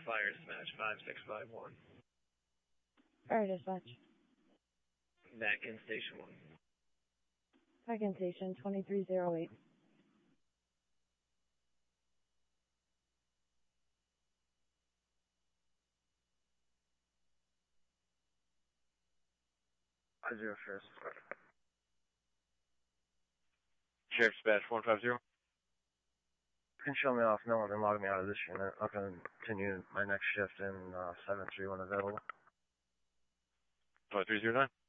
Fire Dispatch 5651. Fire Dispatch. Back in Station 1. Back in Station 2308. First. Sheriff Dispatch 150. You can show me off Miller and log me out of this unit. I'll continue my next shift in 731 available. 2309.